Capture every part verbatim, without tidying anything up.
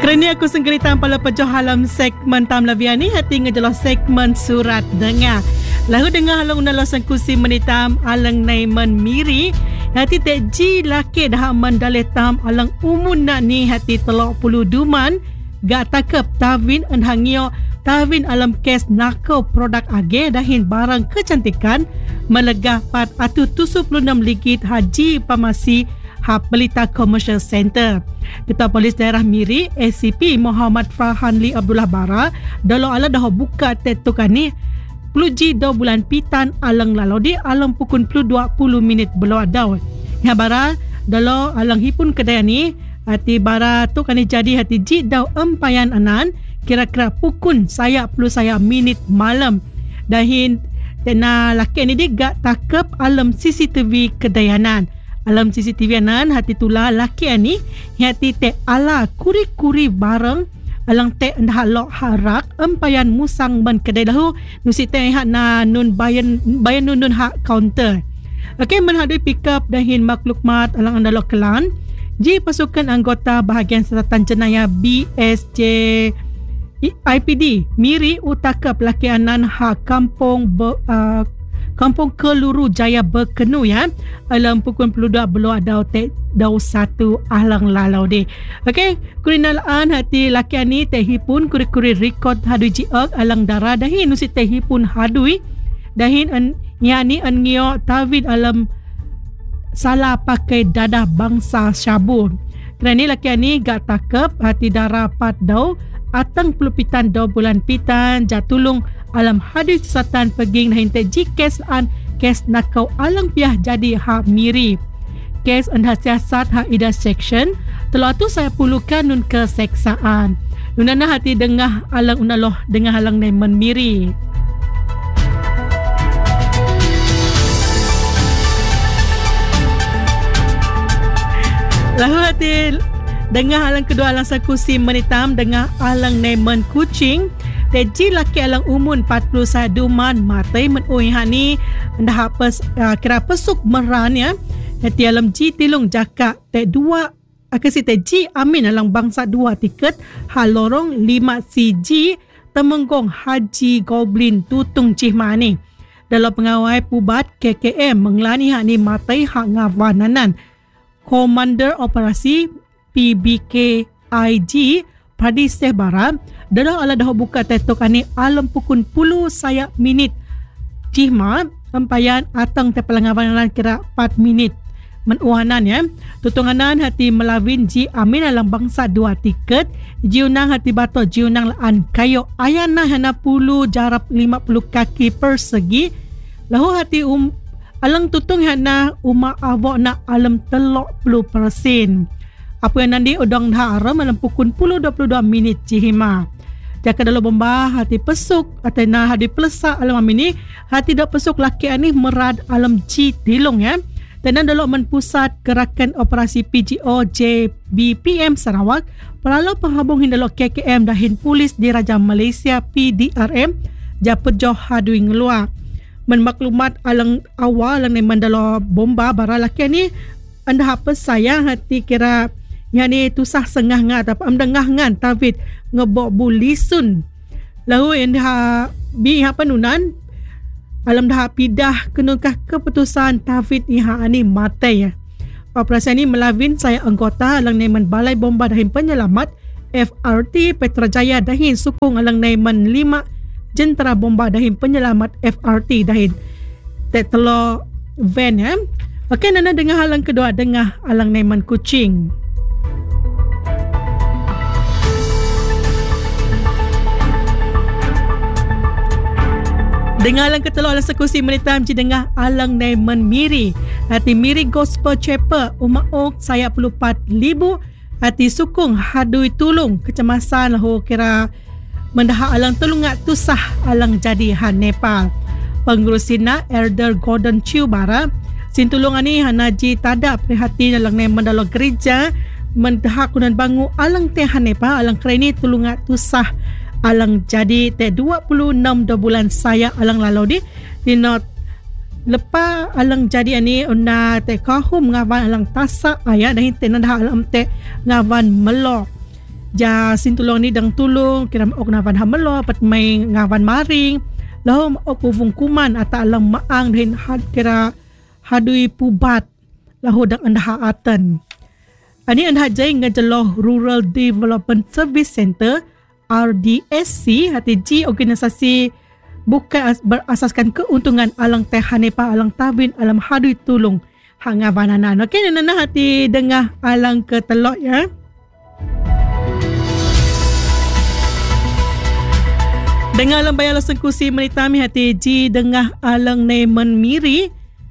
Kerana aku senggeritan pala pejoh halam segmen Tam Laviani hati ngejelah segmen surat dengar. Lalu dengar halang unang losan kursi menitam alang naiman miri hati tak ji laki dah mandale tam alang umun nak ni hati telok puluh duman gak takep tawin enhangio tawin alam kes nakau produk age dahin barang kecantikan melegah pat atu tujuh puluh enam ligit haji pamasi ha Pelita Commercial Center. Ketua Polis Daerah Miri A C P Muhammad Farhanli Abdullah Bara dalo ala dah buka tetukan ni peluji do bulan pitan alang lalau di alang pukul dua puluh minit belau daw. Ya bara dalo alang hipun kedai ni hati bara tu kan jadi hati ji daw empayan anan kira-kira pukul saya puluh saya minit malam. Dahin tena laki ni dia gak takep alam C C T V kedayanan. Alam C C T V anan hati tula laki ani hati te ala kuri-kuri bareng alang te ndah lok harak empayan musang ban kedai lahu nusi te hak na nun bayan bayan nun nun hak counter. Okey menghadui pick up dahin maklukmat alang andalok kelan ji pasukan anggota bahagian siasatan jenayah B S J I P D Miri utakap laki anan hak kampung be, uh, Kampung Keluru Jaya Berkenu ya alam pukul dua puluh dua te dau satu alang lalau de. Okey, kurinalaan hati laki ani tehipun kuri-kuri rekod hadui jiak alang darah dahin nusi tehipun hadui dahin an yani an ngio tawid alam salah pakai dadah bangsa Syabu. Kerana laki ani gak takep hati darah pat dau atang pelupitan dau bulan pitan jatulung alam hadis satan peging dahin te ji kes an kes nakau alang piah jadi hak miri kes anda siasat hak ida section telah tu saya pulukan nun keseksaan nunana hati dengah alang unaloh dengah alang naiman miri. Lalu hati dengah alang kedua alang sakusi menitam dengah alang naiman kucing teji laki alang umun empat puluh satu man matai menui hani ndah pes uh, kira pesuk meran ya hati alam ji tilung jaka te dua akasi teji amin alang bangsa dua tiket halorong lima cg temenggong haji goblin tutung cihmani dalam pengawai pubat K K M mengelani hani matai hak ngawananan Komander Operasi P B K I G Padi Sebara dalam ala dah buka tetok ani alam pukul puluh saya minit cihma empayan atang tepelangawanan kira empat minit menuanan ya tutunganan hati melawin ji amin alam bangsa dua tiket jiunang hati bato jiunang laan kayo ayana hana puluh jarap lima puluh kaki persegi lahu hati um alang tutung hana uma avok na alam telok puluh persen apa yang nanti udang dah aram alam pukul dua puluh dua minit cihima. Jaka dalam bomba hati pesuk atau na hadi pelesak alam ini hati dak pesuk laki ani merad alam ji tilung ya. Dan dalam menpusat gerakan operasi P G O J B P M Sarawak pelalu penghabung hindalok K K M dahin polis di Raja Malaysia P D R M japet joh hadui ngeluar. Menmaklumat alang awal alang ni mandalo bomba bara laki ani anda apa sayang hati kira yang ni tusah sengah ngat apa am dengah ngan tawid ngebok bulisun lalu yang dah bi apa nunan alam dah pidah kenukah keputusan tawid iha ani mate ya operasi ini melawin saya anggota alang naiman balai bomba dahin penyelamat F R T Petrajaya dahin sukung alang naiman lima jentera bomba dahin penyelamat F R T dahin tetelo van ya. Okey nana dengar alang kedua dengar alang naiman kucing. Dengar alang ketelu alang sekusi menitam ji dengar alang naiman miri hati miri gospel chapel umat ok saya puluh empat ribu hati sukung hadui tulung kecemasan lahu kira mendahak alang telungat tusah alang jadi han Nepal pengurusina Elder Gordon Chew bara sintulung ani hanaji tada prihatin alang naiman dalam gereja mendahak kunan bangu alang teh han Nepal alang kerani tulungat tusah alang jadi te dua puluh enam do bulan saya alang lalu di dinot lepa alang jadi ani una te kahum ngawan alang tasa ayat dan te nandah alam te ngawan melok ja sintulong ni dang tulong kira ok navan hamelo pat may ngavan maring lahom ok puvung kuman ata alang maang din had kira hadui pubat lahu dang andahaatan. Ani andah jay ngajaloh Rural Development Service Center R D S C hati ji organisasi bukan berasaskan keuntungan alang tehane pa alang tabin alam hadui tulung hangavananan. Okey nana hati dengah alang ke telok ya. Dengar alang bayar losan kursi menitami hati ji dengah alang nemen miri.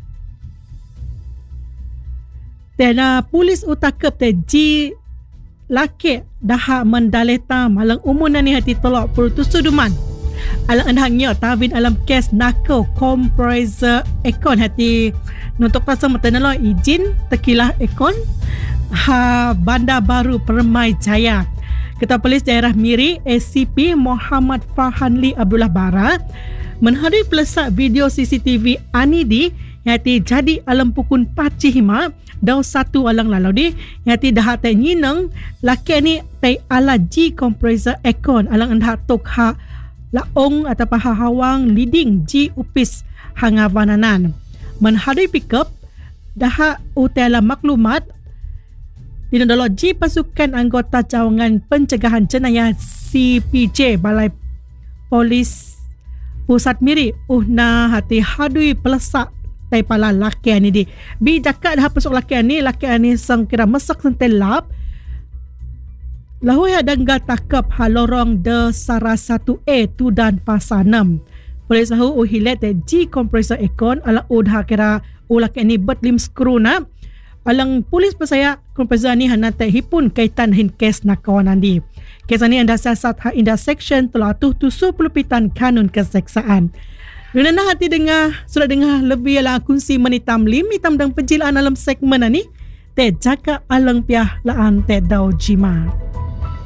Tena polis utakep te ji laki dah mendaleta malang umunan ni hati tolak pertusuduman. Alang andangnya tabin alam kes nako compressor ekon hati nutuk pasang matanalo izin tekilah ekon ha Bandar Baru Permai Jaya. Ketua Polis Daerah Miri A C P Muhammad Farhanli Abdullah Bara menghadiri pelesak video C C T V Anidi yaitu jadi alam pukun paci hima daw satu alang lalau di yaitu dah tai nyineng laki ni tai ala ji compressor ekon alang andah tok ha laong atau pahawang leading ji upis hangavananan menghadiri pickup dah utela maklumat Tinodologi pasukan anggota cawangan pencegahan jenayah C P J Balai Polis Pusat Miri uhna hati hadui pelesak taipala laki ni di. Bi jakat dah pesok laki ni, laki ni sang kira mesak sentelap. Lahu ya dangga takap halorong de Sara satu A tu dan Pasanam. Polis lahu uhilet de G kompresor ekon ala udha kira u laki ni betlim skru na. Alang polis pasaya kompresor ni hana te hipun kaitan hin kes na kawanan di. Kes ni anda siasat ha inda section telatuh tujuh puluh pitan kanun keseksaan. Nana hati dengar, sudah dengar lebih ala kunci menitam lim hitam dan penjilaan alam segmen ni. Te jaka alang piah laan te dau jima.